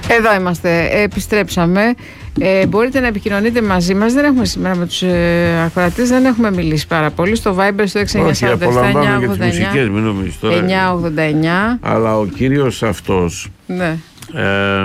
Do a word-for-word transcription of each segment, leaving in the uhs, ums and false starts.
Εδώ είμαστε, επιστρέψαμε. Ε, μπορείτε να επικοινωνείτε μαζί μας. Δεν έχουμε σήμερα με τους ε, ακροατές, δεν έχουμε μιλήσει πάρα πολύ. Στο Viber στο έξι εννιά τέσσερα επτά εννιά ογδόντα εννιά εννιά ογδόντα εννιά. Αλλά ο κύριος αυτός, ναι. ε,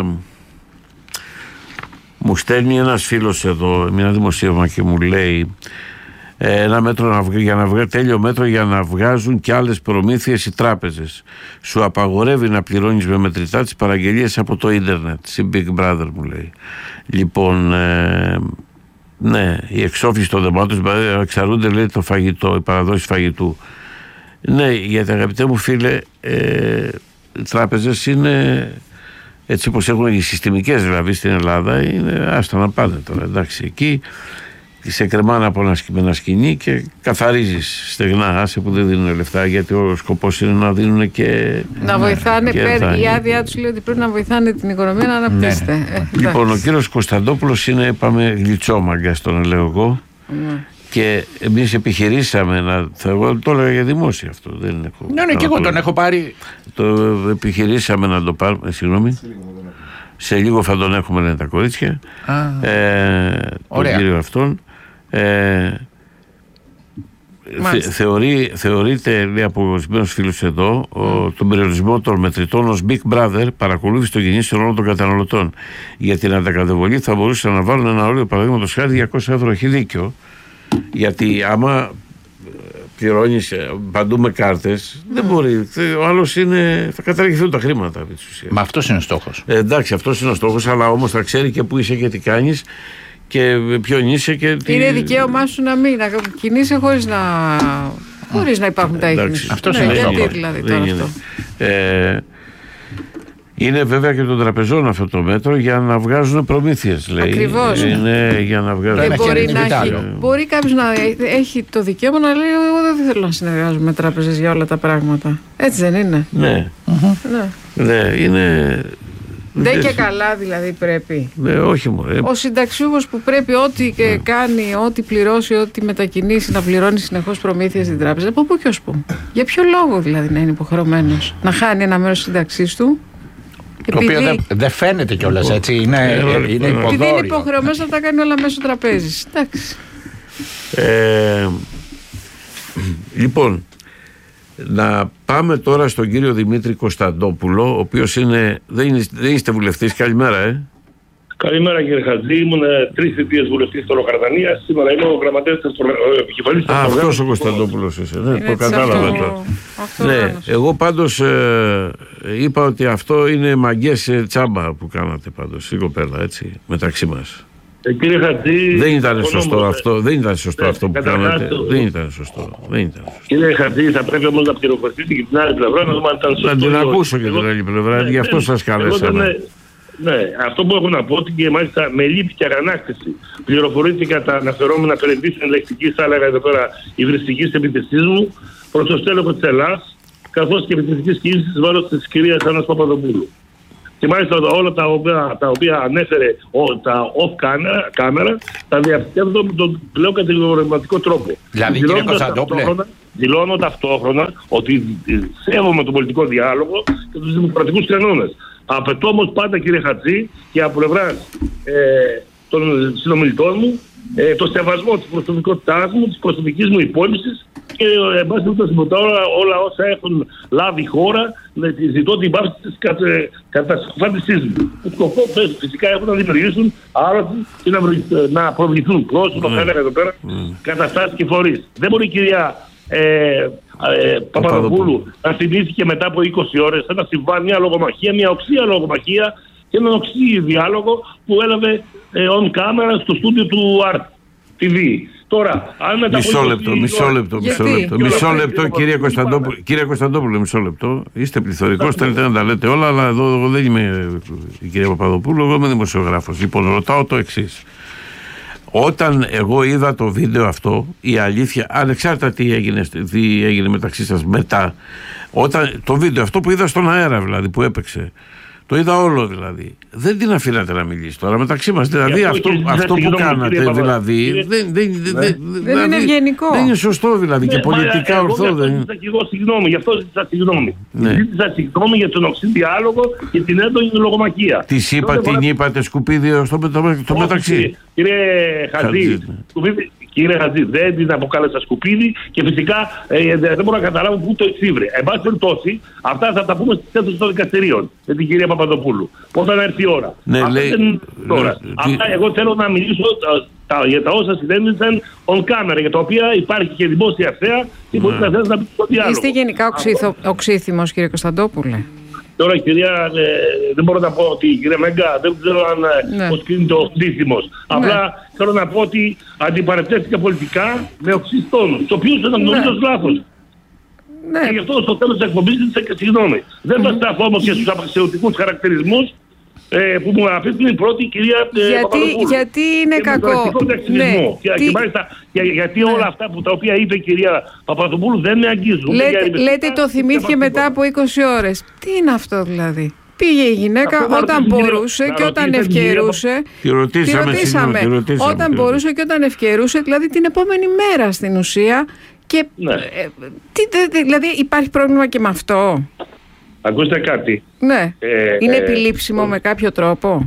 μου στέλνει ένας φίλος εδώ μια δημοσίευμα και μου λέει ένα μέτρο να βγα... για να βγα... τέλειο μέτρο για να βγάζουν και άλλες προμήθειες οι τράπεζες. Σου απαγορεύει να πληρώνεις με μετρητά τις παραγγελίες από το ίντερνετ. Η Big Brother μου λέει. Λοιπόν, ε, ναι, η εξόφληση των δεμάτων εξαρτούνται, λέει, το φαγητό, οι παραδόσεις φαγητού. Ναι, γιατί αγαπητέ μου φίλε, ε, οι τράπεζες είναι έτσι όπως έχουν οι συστημικές δηλαδή στην Ελλάδα, είναι άστα να πάνε τώρα, εντάξει, εκεί σε κρεμάνε από ένα, ένα σκηνή και καθαρίζεις στεγνά, άσε που δεν δίνουν λεφτά, γιατί ο σκοπός είναι να δίνουν και να βοηθάνε, και πέρα, η άδειά τους λέει ότι πρέπει να βοηθάνε την οικονομία να αναπτύσσεται. Ναι. Ε, λοιπόν, ο κύριος Κωνσταντόπουλος είναι, είπαμε, γλιτσόμαγκας τον λέω εγώ. Ναι. Και εμείς επιχειρήσαμε να. Θα, εγώ το έλεγα για δημόσια αυτό. Δεν έχω, ναι, ναι, και εγώ τον έχω πάρει. Το επιχειρήσαμε να το πάρουμε. Συγγνώμη. Σε λίγο θα τον έχουμε, λένε τα κορίτσια. Α, ε, τον κύριο αυτόν. Ε, θε, θεωρεί, θεωρείται, λέει από ορισμένους φίλους εδώ, mm. ο, τον περιορισμό των μετρητών ως Big Brother παρακολούθηση των κινήσεων όλων των καταναλωτών. Για την αντακαταβολή θα μπορούσαν να βάλουν ένα όριο, παραδείγματος χάρη διακόσια ευρώ. Έχει δίκιο. Γιατί άμα πληρώνεις παντού με κάρτες, mm. δεν μπορεί. Ο άλλος είναι, θα καταργηθούν τα χρήματα. Μα αυτός είναι ο στόχος. Ε, εντάξει, αυτός είναι ο στόχος, αλλά όμως θα ξέρει και πού είσαι και τι κάνεις και ποιον είσαι και τι. Είναι δικαίωμά σου να μην να κινείσαι χωρίς να, χωρίς να υπάρχουν τα ίχνη. Αυτός ναι, είναι ο γιατί στόχος. Δηλαδή τώρα αυτό. Ε, είναι βέβαια και των τραπεζών αυτό το μέτρο για να βγάζουν προμήθειες, λέει. Ακριβώς. Είναι για να βγάζουν. Δεν μπορεί να έχει, μπορεί κάποιος να έχει το δικαίωμα να λέει εγώ δεν θέλω να συνεργάζομαι με τράπεζες για όλα τα πράγματα. Έτσι δεν είναι? Ναι. Uh-huh. Ναι. Ναι, είναι. Δεν και καλά δηλαδή πρέπει. Ναι, όχι μωρέ. Ο συνταξιούχος που πρέπει ό,τι και ναι. κάνει, ό,τι πληρώσει, ό,τι μετακινήσει να πληρώνει συνεχώς προμήθειες στην τράπεζα. Από πού και ως πού? Για ποιο λόγο δηλαδή να είναι υποχρεωμένος να χάνει ένα μέρος της συνταξής του? Το οποίο δεν δε φαίνεται κιόλας, έτσι. Είναι, είναι, είναι υποδόριο. Επειδή είναι υποχρεωμένος να τα κάνει όλα μέσω τραπέζης. Εντάξει. Ε, λοιπόν, να πάμε τώρα στον κύριο Δημήτρη Κωνσταντόπουλο, ο οποίος είναι, δεν, είναι, δεν είστε βουλευτής. Καλημέρα, ε. Καλημέρα κύριε Χατζή, ήμουν τρεις θητείες βουλευτής στο Λοκαρδανία. Σήμερα είμαι ο γραμματέας της επικεφαλής. Α, αυτός ο Κωνσταντόπουλος είσαι, ναι, το κατάλαβα τώρα. Ναι, εγώ πάντως ε, είπα ότι αυτό είναι μαγκές τσάμπα που κάνατε πάντως, η κοπέλα, έτσι, μεταξύ μας. Ε, κύριε Χατζή, δεν ήταν σωστό όμως, αυτό, δεν ήταν σωστό ε, αυτό που κάνατε. Το... Δεν ήταν σωστό. Δεν ήταν σωστό. Κύριε Χατζή, θα πρέπει όμως να πληροφορηθείτε και την άλλη πλευρά να δούμε αν ήταν σωστό. Να την ακούσω και την άλλη πλευρά, γι' αυτό σας καλέσαμε. Ναι, αυτό που έχω να πω ότι και μάλιστα με λύπη και αγανάκτηση πληροφορήθηκα τα αναφερόμενα περαιτής ελεκτικής, θα έλεγα εδώ πέρα, υβριστικής επιτεστής μου προς το στέλεχο της Ελλάς, καθώς και επιτεστικής κίνησης βάρος της κυρίας Άννας Παπαδοπούλου. Και μάλιστα όλα τα οποία, τα οποία ανέφερε ο, τα off camera, τα διαπιστεύω με τον πλέον κατηγορηματικό τρόπο. Δηλαδή, κύριε Κωνσταντόπουλε, δηλώνω ταυτόχρονα ότι σέβομαι τον πολιτικό διάλογο και τους δημοκρατικούς κανόνες. Απαιτώ όμως πάντα, κύριε Χατζή, και από πλευράς ε, των συνομιλητών μου, ε, το σεβασμό της προσωπικότητάς μου, της προσωπικής μου υπόλοιψης και εν πάση περιπτώσει όλα, όλα όσα έχουν λάβει χώρα, ζητώ την πάυση της κατασφάντησής μου. Το σκοπό φυσικά έχουν να δημιουργήσουν άρρωση και να, να προβληθούν πρόσωπα, θα έλεγα εδώ πέρα, καταστάσεις και φορείς. Δεν μπορεί η κυρία Ε, ε, Παπαδοπούλου να θυμήθηκε μετά από είκοσι ώρες ένα συμβάν, μια λογομαχία, μια οξία λογομαχία και έναν οξύ διάλογο που έλαβε ε, on camera στο στούντιο του Art τι βι. Τώρα, αν μετά μισό λεπτό, μισό λεπτό, μισό λεπτό, μισό λεπτό, κύριε Κωνσταντόπουλο, κύριε Κωνσταντόπουλο, μισό λεπτό. Είστε πληθωρικός, θέλετε να τα λέτε όλα, αλλά εδώ εγώ δεν είμαι η κυρία Παπαδοπούλου, εγώ είμαι δημοσιογράφος. Λοιπόν, ρωτάω το εξής. Όταν εγώ είδα το βίντεο αυτό, η αλήθεια, ανεξάρτητα τι έγινε, τι έγινε μεταξύ σας μετά, όταν, το βίντεο αυτό που είδα στον αέρα δηλαδή, που έπαιξε, Το είδα όλο δηλαδή. Δεν την αφήνατε να μιλήσει τώρα μεταξύ μας. Δηλαδή αυτό, αυτό που κάνατε δηλαδή δεν, δεν, δεν, δεν δηλαδή, είναι ευγενικό. Δεν είναι σωστό δηλαδή και πολιτικά ορθό δεν είναι. Ζήτησα και εγώ συγγνώμη, γι' αυτό ζήτησα συγγνώμη. Ζήτησα συγγνώμη για τον οξύ διάλογο και την έντονη λογομαχία. Της είπα, την είπατε σκουπίδι στο μεταξύ. Κύριε Χατζή, Κύριε Χατζή, δεν την αποκάλεσα σκουπίδι και φυσικά ε, δεν μπορώ να καταλάβω πού το εξήβρε. Εν πάση περιπτώσει, αυτά θα τα πούμε στις αίθουσες των δικαστηρίων με την κυρία Παπαδοπούλου. Όταν έρθει η ώρα. Ναι, αυτά λέει, δεν τώρα. Ναι, αυτά, εγώ θέλω να μιλήσω τα, τα, για τα όσα συνέβησαν on camera, για τα οποία υπάρχει και δημόσια θέα και μπορεί να θέλει να πει στο διάλογο. Είστε γενικά οξύθυμος, κύριε Κωνσταντόπουλε? Τώρα, κυρία, ε, δεν μπορώ να πω ότι η κυρία Μέγκα, δεν ξέρω αν ναι. πώς κρίνεται ο πλήθυμος. Ναι. Απλά θέλω να πω ότι αντιπαρεπτεύτηκα πολιτικά με οξύς τόνους, το οποίο ήταν νομίζω ναι. λάθος. Ναι. Και γι' αυτό στο τέλος της εκπομπής ζήτησα και συγγνώμη. Δεν θα σταθώ όμως και στους απαξιωτικούς χαρακτηρισμούς ε, που μου αφήνει η πρώτη κυρία ε, γιατί, γιατί είναι και κακό. Ναι. Και, τι... και μάλιστα, για, γιατί ναι. όλα αυτά που τα οποία είπε η κυρία Παπαδοπούλου δεν με αγγίζουν. Λέτε, λέτε, λέτε το θυμήθηκε μετά από είκοσι ώρες. Τι είναι αυτό δηλαδή? Πήγε η γυναίκα αυτό όταν μπορούσε και όταν ευκαιρούσε. Τη ρωτήσαμε. Τη ρωτήσαμε. Τη ρωτήσαμε. Όταν τη μπορούσε και όταν ευκαιρούσε, δηλαδή την επόμενη μέρα στην ουσία. Και, ναι. ε, τι, δηλαδή υπάρχει πρόβλημα και με αυτό? Ακούστε κάτι. Ναι. Ε, είναι ε, επιλήψιμο ε, με κάποιο τρόπο?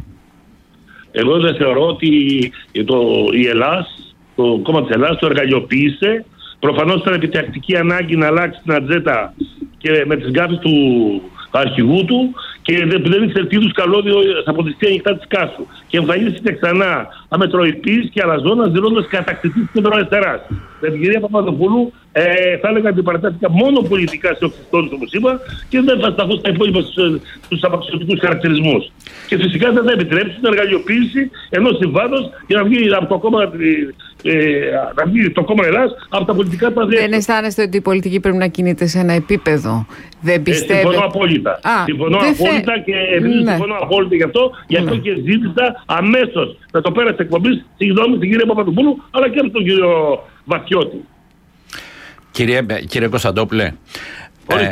Εγώ δεν θεωρώ ότι το, η Ελλάς, το κόμμα της Ελλάς το εργαλειοποίησε. Προφανώς ήταν επιτακτική ανάγκη να αλλάξει την ατζέτα και με τις γκάφες του αρχηγού του και δεν, δεν ήξερε τι είδους καλώδιο θα αποτιστεί ανοιχτά της κάσου. Και εμφανίστηκε ξανά αμετροϊπής και αλαζόνας, δηλώντας κατακτητής της κεντροαριστεράς. Με την κυρία Παπαδοπούλου ε, θα έλεγα ότι παρατάθηκα μόνο πολιτικά σε οξυστόνους όπως είπα και δεν θα σταθώ στα υπόλοιπα στους απαξιωτικούς χαρακτηρισμούς. Και φυσικά δεν θα επιτρέψει την εργαλειοποίηση ενός συμβάντος για να βγει από το κόμμα, ε, να βγει το κόμμα Ελλάς από τα πολιτικά του αδρία. Δεν αισθάνεστε ότι η πολιτική πρέπει να κινείται σε ένα επίπεδο? Δεν πιστεύετε? Ε, συμφωνώ απόλυτα. Α, συμφωνώ απόλυτα θε... και επειδή ναι. συμφωνώ απόλυτα γι' αυτό, γι' αυτό ναι. και ζήτησα αμέσως με το πέρας της εκπομπής συγγνώμη στην κυρία Παπαδοπούλου αλλά και από τον κύριο Βαθιώτη. Κύριε, κύριε Κωνσταντόπουλε, ε,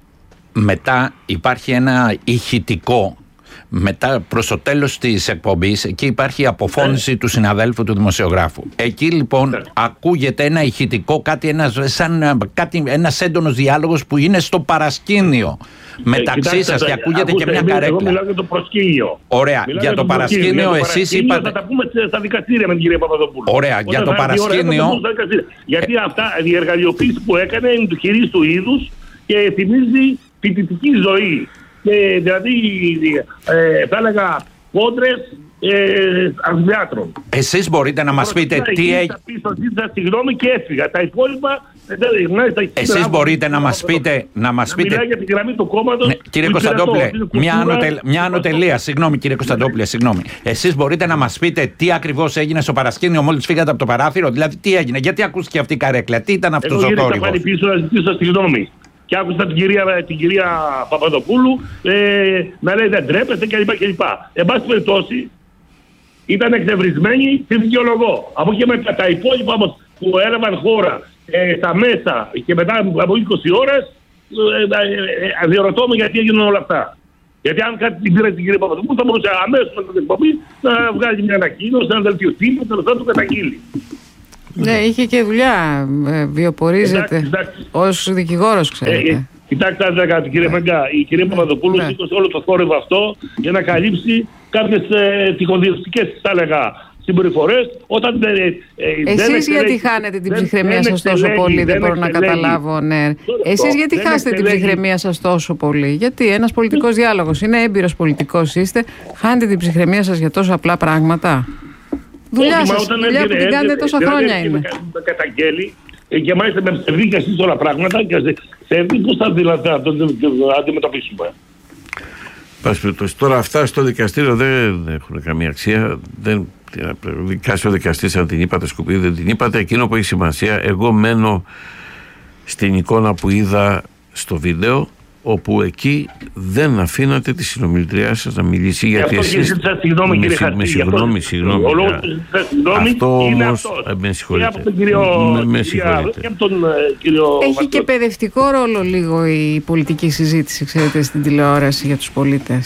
μετά υπάρχει ένα ηχητικό μετά προς το τέλος της εκπομπής. Εκεί υπάρχει η αποφώνηση ε. του συναδέλφου του δημοσιογράφου. Εκεί λοιπόν ε. ακούγεται ένα ηχητικό, κάτι, ένας, σαν, κάτι, ένας έντονος διάλογος που είναι στο παρασκήνιο ε, μεταξύ σας και ακούγεται ακούστε, και μια καρέκλα. Εγώ μιλάω για το προσκήνιο. Ωραία, μιλάω για, για το παρασκήνιο εσείς είπατε... Θα τα πούμε στα δικαστήρια με την κυρία Παπαδοπούλου. Ωραία, για το παρασκήνιο... Γιατί αυτά η εργαλειοποίηση που έκανε είναι του χειρίστου είδους και θυμίζει φοιτητική ζωή. Και δηλαδή ε, θα έλεγα κόντρες ε, αμφιάτρων. Εσείς μπορείτε να μας πείτε τι έχει... Συγγνώμη και έφυγα. Τα υπόλοιπα... Εσείς μπορείτε να μας πείτε... Να μας πείτε... Μιλάει για την γραμμή του κόμματος... Ναι, κύριε Κωνσταντόπουλε, μια, ανωτελ, μια ανωτελεία. Συγγνώμη κύριε Κωνσταντόπουλε, συγγνώμη. Εσείς μπορείτε να μας πείτε τι ακριβώς έγινε στο παρασκήνιο μόλις φύγατε από το παράθυρο? Δηλαδή τι έγινε, γιατί ακούστηκε αυτή η καρέκλα, τι ήταν αυτός ο θόρυβος? Εγώ θα πάρει πίσω να ζητήσω συγγνώμη. Και άκουσα την κυρία, την κυρία Παπαδοπούλου ε, να λέει δεν τρέπεστε κλπ. κλπ. Εν πάση περιπτώσει ήταν εκνευρισμένη, τη δικαιολογώ. Από εκεί μετά τα υπόλοιπα όμως που έλαβαν χώρα ε, στα μέσα και μετά από είκοσι ώρες ε, ε, ε, διερωτώ με γιατί έγιναν όλα αυτά. Γιατί αν κάτι την πήρε την κυρία Παπαδοπούλου θα μπορούσε αμέσως με την εκπομπή να βγάλει μια ανακοίνωση, να δελτιωθεί και να το καταγγείλει. Ναι, είχε και δουλειά, ε, βιοπορίζεται ως δικηγόρος, ξέρετε. Ε, κοιτάξτε, κοιτάξτε κύριε Μέγκα, η κυρία Παπαδοπούλου ναι. σήκωσε όλο το θόρυβο αυτό για να καλύψει κάποιες ε, τυχοδιοκτικές, θα έλεγα, συμπεριφορές. Όταν, ε, ε, Εσείς γιατί εξελέγει, χάνετε την ψυχραιμία σας τόσο πολύ, δεν, δεν μπορώ να καταλάβω, ναι. Εσείς γιατί χάσετε την ψυχραιμία σας τόσο πολύ? Γιατί ένας πολιτικός διάλογος είναι, έμπειρος πολιτικός είστε, χάνετε την ψυχραιμία σας για τόσο απλά πράγματα? Δουλειά σας, δουλειά που την κάνετε τόσα χρόνια είναι. Με καταγγέλει και μάλιστα με ψευδή και εσείς όλα πράγματα και ψευδή πώς θα αντιμετωπίσουμε. Τώρα αυτά στο δικαστήριο δεν έχουν καμία αξία. Δεν δικάσει ο δικαστής αν την είπατε σκουπίδι δεν την είπατε. Εκείνο που έχει σημασία, εγώ μένω στην εικόνα που είδα στο βίντεο, όπου εκεί δεν αφήνατε τη συνομιλητριά σας να μιλήσει γιατί εσείς... Συγγνώμη κύριε Χατζή. Με συγγνώμη, συγγνώμη. Αυτό όμως... Με συγχωρείτε. Με συγχωρείτε. Έχει και παιδευτικό ρόλο λίγο η πολιτική συζήτηση, ξέρετε, στην τηλεόραση για τους πολίτες.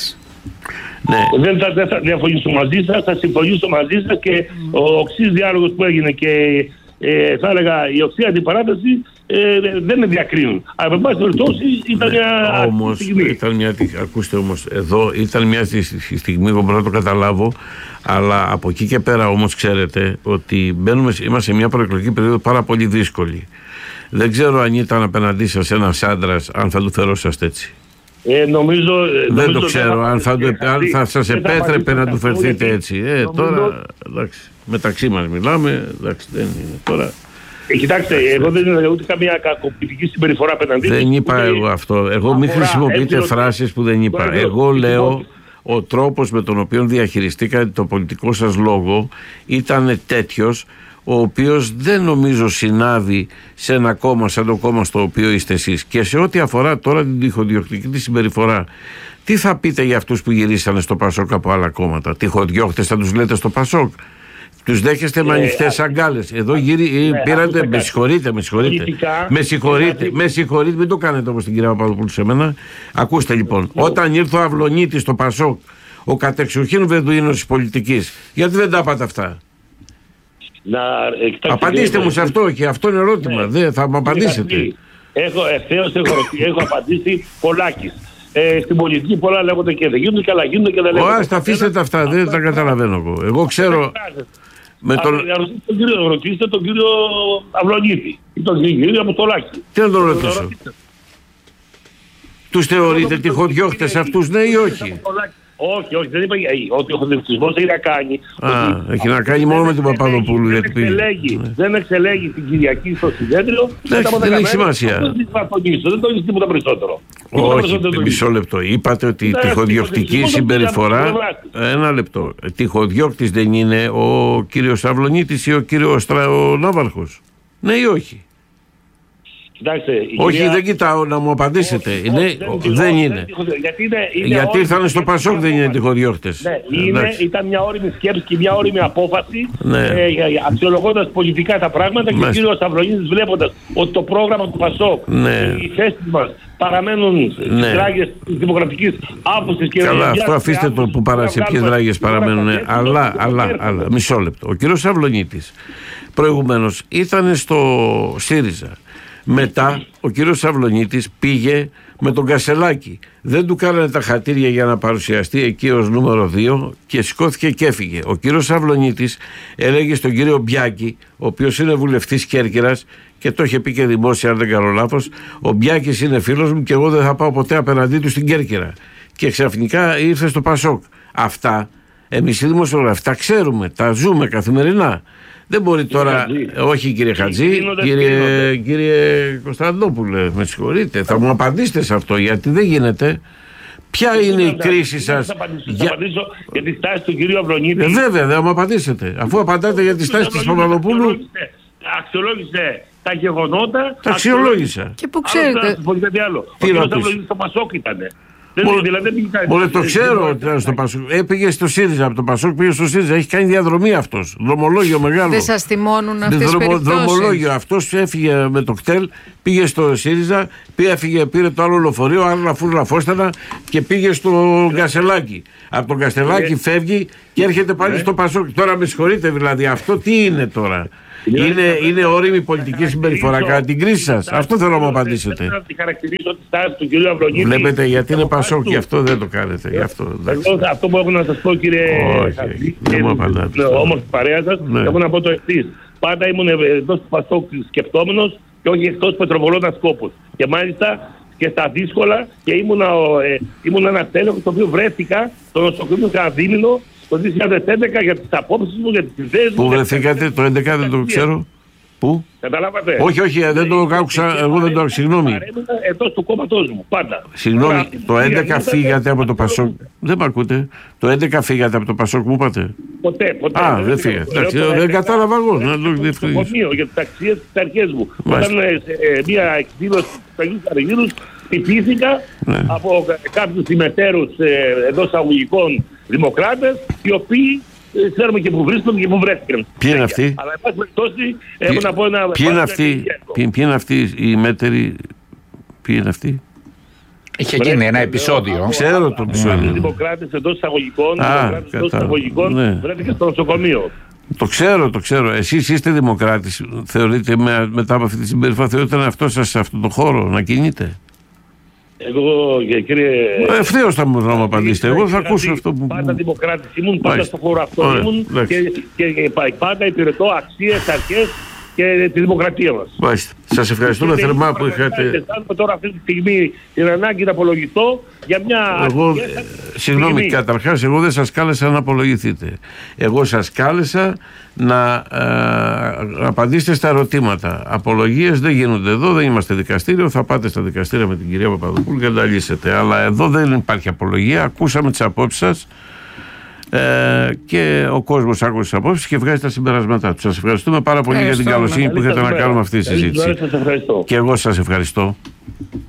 Ναι. Δεν, θα, δεν θα διαφωνήσω μαζί σας, θα συμφωνήσω μαζί σας και mm. ο οξύς διάλογος που έγινε και ε, θα έλεγα η οξύ αντιπαράθεση ε, δεν με διακρίνουν. Αλλά με πάση περιπτώσει ήταν ναι, μια όμως, στιγμή. Ήταν μια, ακούστε όμως, εδώ ήταν μια στιγμή που μπορώ να το καταλάβω, αλλά από εκεί και πέρα όμως ξέρετε ότι μπαίνουμε, είμαστε σε μια προεκλογική περίοδο πάρα πολύ δύσκολη. Δεν ξέρω αν ήταν απέναντί σας ένας άντρας, αν θα του φερόσαστε έτσι. Ε, νομίζω, δεν νομίζω το ξέρω αν θα, αν θα σας επέτρεπε να του φερθείτε έτσι. Ε, νομίζω... Τώρα, εντάξει, μεταξύ μας μιλάμε, εντάξει, δεν είναι τώρα. Ε, κοιτάξτε, εγώ δεν είδα ούτε καμία κακοποιητική συμπεριφορά απέναντί. Δεν είπα εγώ αυτό. Εγώ μην χρησιμοποιείτε φράσεις που δεν είπα. Εγώ λέω ο τρόπος με τον οποίο διαχειριστήκατε το πολιτικό σας λόγο ήταν τέτοιος, ο οποίος δεν νομίζω συνάδει σε ένα κόμμα σαν το κόμμα στο οποίο είστε εσείς. Και σε ό,τι αφορά τώρα την τυχοδιοκτική τη συμπεριφορά, τι θα πείτε για αυτούς που γυρίσανε στο Πασόκ από άλλα κόμματα? Τυχοδιώκτες θα τους λέτε στο Πασόκ? Τους δέχεστε με ανοιχτές αγκάλες? Εδώ γύρι, ε, πήρατε, με συγχωρείτε, με συγχωρείτε, με συγχωρείτε, με συγχωρείτε, μην το κάνετε όπως την κυρία Παπαδοπούλου σε μένα. Ακούστε λοιπόν, όταν ήρθε ο Αυλονίτης στο Πασόκ, ο κατεξοχήν Βεδουίνος της πολιτικής, γιατί δεν τα πάτε αυτά? Να, εκτάξτε, απαντήστε μου σε αυτό, και αυτό είναι ερώτημα. Ναι. Δεν θα μου απαντήσετε. Έχω ευθέως έχω, έχω απαντήσει πολλάκις. Ε, στην πολιτική πολλά λέγονται και δεν γίνονται, και άλλα γίνονται και δεν λέγονται. Ω, ας τα αφήσετε αυτά, δεν τα καταλαβαίνω εγώ. Εγώ ξέρω. Με τον... τον κύριο, ρωτήστε τον κύριο Αυλονίτη ή τον κύριο Αποστολάκη. Τι να τον ρωτήσω? Τους θεωρείτε τυχοδιώκτες αυτούς, ναι ή όχι? Όχι, όχι, δεν είπα ότι ο χωδιοκτισμός έχει να κάνει. Α, έχει να κάνει μόνο με την Παπαδοπούλου. Δεν εξελέγει, δεν εξελέγει την Κυριακή στο συνέδριο. Δεν έχει σημασία. Δεν το έχει τίποτα περισσότερο. Όχι, μισό λεπτό. Είπατε ότι η τυχοδιοκτική συμπεριφορά. Ένα λεπτό. Τυχοδιώκτης δεν είναι ο κύριος Αυλονίτης ή ο κύριος Ναύαρχος? Ναι ή όχι? Κοιτάξτε, όχι, κυρία... δεν κοιτάω να μου απαντήσετε. Όχι, είναι, όχι, δεν, δεν είναι. Γιατί, είναι, είναι γιατί ήρθαν στο Πασόκ, δεν είναι τυχοδιώκτες. Ναι, είναι, ήταν μια όριμη σκέψη και μια όριμη απόφαση, ναι. ε, αξιολογώντας πολιτικά τα πράγματα. Μάλιστα. Και ο κύριος Αυλονίτης, βλέποντας ότι το πρόγραμμα του Πασόκ, ναι. οι θέσεις μας παραμένουν στις ναι. δράγες της δημοκρατικής άποψης. Καλά, αυτό αφήστε το που παρά σε ποιες δράγες παραμένουν. Αλλά, αλλά, αλλά, μισό λεπτό. Ο κύριος Αυλονίτης προηγουμένως ήταν στο ΣΥΡΙΖΑ. Μετά ο κύριος Αυλονίτης πήγε με τον Κασελάκη. Δεν του κάνανε τα χατήρια για να παρουσιαστεί εκεί ως νούμερο δύο και σηκώθηκε και έφυγε. Ο κύριος Αυλονίτης έλεγε στον κύριο Μπιάκη, ο οποίος είναι βουλευτής Κέρκυρας και το είχε πει και δημόσια, αν δεν κάνω λάθος, ο Μπιάκης είναι φίλος μου και εγώ δεν θα πάω ποτέ απέναντί του στην Κέρκυρα. Και ξαφνικά ήρθε στο Πασόκ. Αυτά εμείς οι δημοσιογράφοι τα ξέρουμε, τα ζούμε καθημερινά. Δεν μπορεί τώρα, όχι κύριε Χατζή, κύριε, κύριε Κωνσταντόπουλε, με συγχωρείτε, θα μου απαντήσετε σε αυτό, γιατί δεν γίνεται. Ποια είναι η κρίση σας? Θα απαντήσω, για... θα απαντήσω για τη στάση του κυρίου Αυλονίτη. Ε, βέβαια, δεν μου απαντήσετε. Αφού απαντάτε για τη στάση της Παπαδοπούλου. Αξιολόγησε τα γεγονότα. Τα αξιολόγησα. Και που ξέρετε. Τι ρωτήσω? Στο Πασόκ ήτανε. Μόνο δηλαδή, το ξέρω ότι ήταν στο Πασόκ. Έπηγε στο ΣΥΡΙΖΑ, από το Πασόκ πήγε στο ΣΥΡΙΖΑ. Έχει κάνει διαδρομή αυτός. Δρομολόγιο μεγάλο. Δεν σας θυμώνουν αυτές τις περιπτώσεις? Δρομολόγιο. Αυτός έφυγε με το κτέλ, πήγε στο ΣΥΡΙΖΑ, πήγε, πήρε το άλλο λεωφορείο, άλλο φούρλα φώστανα και πήγε στο Κασελάκη. Από τον Κασελάκη φεύγει και έρχεται πάλι στο Πασόκ. Τώρα με συγχωρείτε, δηλαδή, αυτό τι είναι τώρα? Είναι, είναι όριμη πολιτική συμπεριφορά κατά την κρίση σας? Αυτό θέλω να μου απαντήσετε. Θέλω να τη χαρακτηρίσω τη στάση του κ. Αυλονίτη. Βλέπετε, γιατί είναι Πασόκ, γι' αυτό δεν το κάνετε. Γι αυτό, αυτό που έχω να σας πω, κύριε Χατζή, όμως της παρέας σας, έχω να πω το εξής. Πάντα ήμουν εντός του Πασόκ σκεπτόμενος και όχι εκτός Πετροβολώνα Σκόπος. Και μάλιστα και στα δύσκολα, και ήμουν, ε, ήμουν ένα τέλεχος το οποίο βρέθηκα στο νοσοκομείο κανένα δίμηνο το δύο χιλιάδες έντεκα για τις απόψεις μου, για τις ιδέες μου. Πού βρεθήκατε το έντεκα, δεν το ξέρω. Πού? Καταλάβατε? Όχι, όχι, δεν το άκουσα, εγώ δεν το άκουσα, συγγνώμη. Εντός του κόμματός μου, πάντα. Συγγνώμη, το έντεκα φύγατε από το Πασόκ. Δεν με ακούτε? Το έντεκα φύγατε από το Πασόκ, μου είπατε? Ποτέ, ποτέ. Α, δεν φύγατε. Δεν κατάλαβα εγώ. Να το διευκρινίσω. Για τις αξίες και τις αρχές μου. Όταν μια εκδήλωση του Αγίου Καραγύρους τυπήθηκα από κάποιους συμμετέρους εντός αγωγικών δημοκράτες, οι οποίοι ξέρουμε και που βρίσκονται και που βρέθηκαν. Ποιοι είναι αυτοί? Αλλά εν πάση περιπτώσει έχω να πω ένα... Ποιοι είναι αυτοί, ποιοι είναι αυτοί οι μέτεροι, ποιοι είναι αυτοί? Είχε γίνει ένα επεισόδιο. Ξέρω το επεισόδιο. Οι δημοκράτες εντός εισαγωγικών, δημοκράτες εντός εισαγωγικών, ναι. βρέθηκε στο νοσοκομείο. Το ξέρω, το ξέρω. Εσείς είστε δημοκράτης. Θεωρείτε με, μετά από αυτή τη συμπεριφορά, θεωρείτε ένα αυτό σας σε αυτόν τον χώρο να κινείτε? Εγώ, κύριε. Ευθέως θα μου, μου απαντήσετε. Εγώ θα ακούσω αυτό που. Πάντα δημοκράτης ήμουν, πάντα στον χώρο αυτό ήμουν και, και, και πάντα υπηρετώ αξίες, αρχές και τη δημοκρατία μας. Μάλιστα. Σας ευχαριστούμε θερμά που είχατε. Αισθάνομαι τώρα αυτή τη στιγμή την ανάγκη να απολογηθώ για μια. Εγώ, συγγνώμη, καταρχάς, εγώ δεν σας κάλεσα να απολογηθείτε. Εγώ σας κάλεσα να ε, απαντήσετε στα ερωτήματα. Απολογίες δεν γίνονται εδώ, δεν είμαστε δικαστήριο. Θα πάτε στα δικαστήρια με την κυρία Παπαδοπούλου και να τα λύσετε. Αλλά εδώ δεν υπάρχει απολογία. Ακούσαμε τις απόψεις σας. Ε, και ο κόσμος άκουσε τις απόψεις και βγάζει τα συμπεράσματά του. Σας ευχαριστούμε πάρα πολύ για την καλοσύνη που είχατε να κάνουμε αυτή τη συζήτηση. Και εγώ σας ευχαριστώ.